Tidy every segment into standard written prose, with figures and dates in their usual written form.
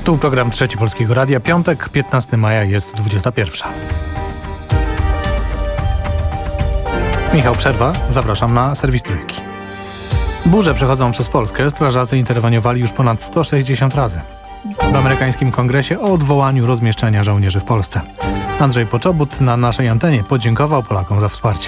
Tu program Trzeci Polskiego Radia. Piątek, 15 maja, jest 21. Michał Przerwa, zapraszam na serwis Trójki. Burze przechodzą przez Polskę. Strażacy interweniowali już ponad 160 razy. W amerykańskim kongresie o odwołaniu rozmieszczenia żołnierzy w Polsce. Andrzej Poczobut na naszej antenie podziękował Polakom za wsparcie.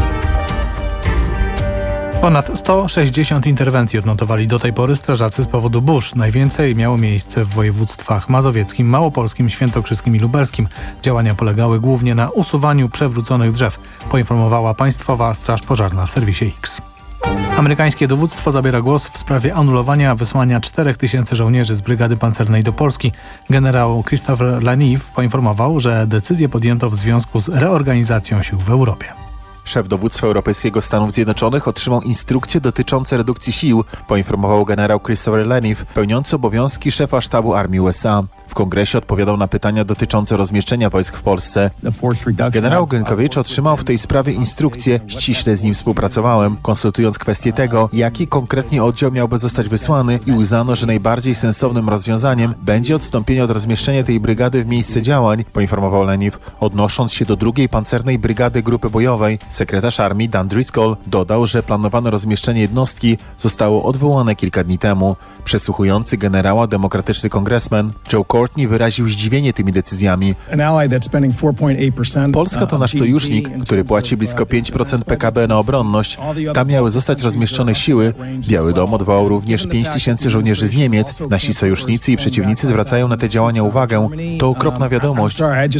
Ponad 160 interwencji odnotowali do tej pory strażacy z powodu burz. Najwięcej miało miejsce w województwach mazowieckim, małopolskim, świętokrzyskim i lubelskim. Działania polegały głównie na usuwaniu przewróconych drzew, poinformowała Państwowa Straż Pożarna w serwisie X. Amerykańskie dowództwo zabiera głos w sprawie anulowania wysłania 4000 żołnierzy z Brygady Pancernej do Polski. Generał Christopher Laniff poinformował, że decyzję podjęto w związku z reorganizacją sił w Europie. Szef dowództwa europejskiego Stanów Zjednoczonych otrzymał instrukcje dotyczące redukcji sił, poinformował generał Christopher Laniff, pełniący obowiązki szefa sztabu armii USA. W kongresie odpowiadał na pytania dotyczące rozmieszczenia wojsk w Polsce. Generał Grynkowicz otrzymał w tej sprawie instrukcje, ściśle z nim współpracowałem, konsultując kwestię tego, jaki konkretnie oddział miałby zostać wysłany i uznano, że najbardziej sensownym rozwiązaniem będzie odstąpienie od rozmieszczenia tej brygady w miejsce działań, poinformował Laniff, odnosząc się do drugiej pancernej brygady grupy bojowej. Sekretarz armii Dan Driscoll dodał, że planowane rozmieszczenie jednostki zostało odwołane kilka dni temu. Przesłuchujący generała demokratyczny kongresmen Joe Courtney wyraził zdziwienie tymi decyzjami. Polska to nasz sojusznik, który płaci blisko 5% PKB na obronność. Tam miały zostać rozmieszczone siły. Biały Dom odwołał również 5000 żołnierzy z Niemiec. Nasi sojusznicy i przeciwnicy zwracają na te działania uwagę. To okropna wiadomość,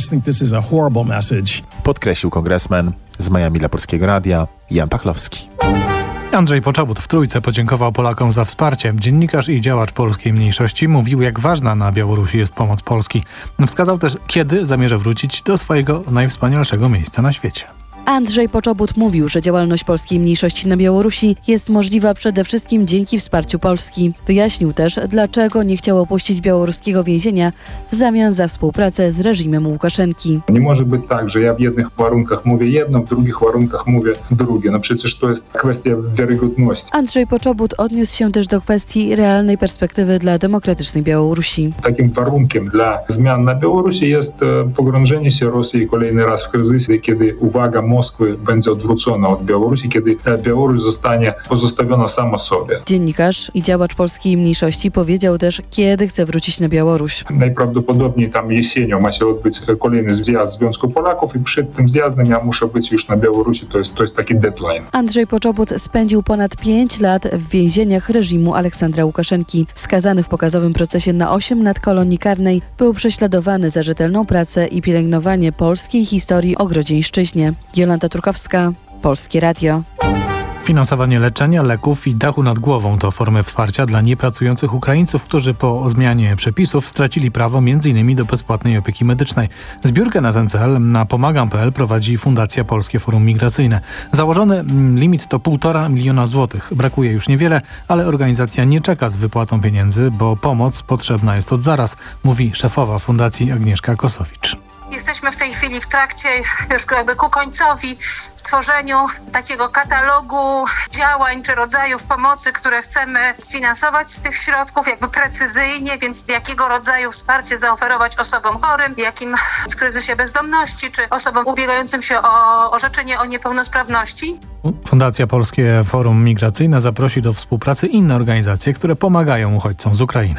podkreślił kongresmen. Z Miami dla Polskiego Radia, Jan Pachlowski. Andrzej Poczobut w Trójce podziękował Polakom za wsparcie. Dziennikarz i działacz polskiej mniejszości mówił, jak ważna na Białorusi jest pomoc Polski. Wskazał też, kiedy zamierza wrócić do swojego najwspanialszego miejsca na świecie. Andrzej Poczobut mówił, że działalność polskiej mniejszości na Białorusi jest możliwa przede wszystkim dzięki wsparciu Polski. Wyjaśnił też, dlaczego nie chciał opuścić białoruskiego więzienia w zamian za współpracę z reżimem Łukaszenki. Nie może być tak, że ja w jednych warunkach mówię jedno, w drugich warunkach mówię drugie. No przecież to jest kwestia wiarygodności. Andrzej Poczobut odniósł się też do kwestii realnej perspektywy dla demokratycznej Białorusi. Takim warunkiem dla zmian na Białorusi jest pogrążenie się Rosji kolejny raz w kryzysie, kiedy uwaga Moskwy będzie odwrócona od Białorusi, kiedy Białoruś zostanie pozostawiona sama sobie. Dziennikarz i działacz polskiej mniejszości powiedział też, kiedy chce wrócić na Białoruś. Najprawdopodobniej tam jesienią ma się odbyć kolejny zjazd Związku Polaków i przed tym zjazdem ja muszę być już na Białorusi, to jest taki deadline. Andrzej Poczobut spędził ponad 5 lat w więzieniach reżimu Aleksandra Łukaszenki. Skazany w pokazowym procesie na 8 lat kolonii karnej, był prześladowany za rzetelną pracę i pielęgnowanie polskiej historii o Grodzieńszczyźnie. Jolanta Turkowska, Polskie Radio. Finansowanie leczenia, leków i dachu nad głową to formy wsparcia dla niepracujących Ukraińców, którzy po zmianie przepisów stracili prawo m.in. do bezpłatnej opieki medycznej. Zbiórkę na ten cel na pomagam.pl prowadzi Fundacja Polskie Forum Migracyjne. Założony limit to 1,5 miliona złotych. Brakuje już niewiele, ale organizacja nie czeka z wypłatą pieniędzy, bo pomoc potrzebna jest od zaraz, mówi szefowa fundacji Agnieszka Kosowicz. Jesteśmy w tej chwili w trakcie już jakby ku końcowi w tworzeniu takiego katalogu działań czy rodzajów pomocy, które chcemy sfinansować z tych środków jakby precyzyjnie, więc jakiego rodzaju wsparcie zaoferować osobom chorym, jakim w kryzysie bezdomności, czy osobom ubiegającym się o orzeczenie o niepełnosprawności. Fundacja Polskie Forum Migracyjne zaprosi do współpracy inne organizacje, które pomagają uchodźcom z Ukrainy.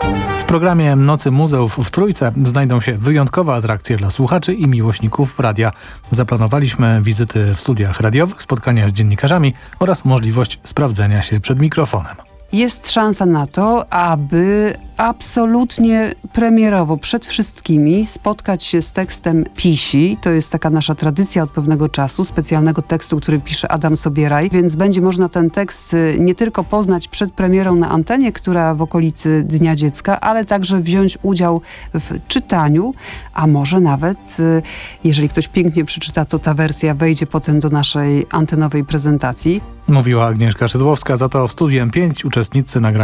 W programie Nocy Muzeów w Trójce znajdą się wyjątkowe atrakcje dla słuchaczy i miłośników radia. Zaplanowaliśmy wizyty w studiach radiowych, spotkania z dziennikarzami oraz możliwość sprawdzenia się przed mikrofonem. Jest szansa na to, aby absolutnie premierowo przed wszystkimi spotkać się z tekstem Pisi. To jest taka nasza tradycja od pewnego czasu, specjalnego tekstu, który pisze Adam Sobieraj, więc będzie można ten tekst nie tylko poznać przed premierą na antenie, która w okolicy Dnia Dziecka, ale także wziąć udział w czytaniu, a może nawet, jeżeli ktoś pięknie przeczyta, to ta wersja wejdzie potem do naszej antenowej prezentacji. Mówiła Agnieszka Szydłowska, za to w Studiu M5 uczestnicy nagrania